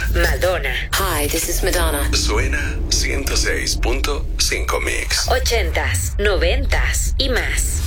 Madonna. Hi, this is Madonna. Suena 106.5 Mix. 80s, 90s y más.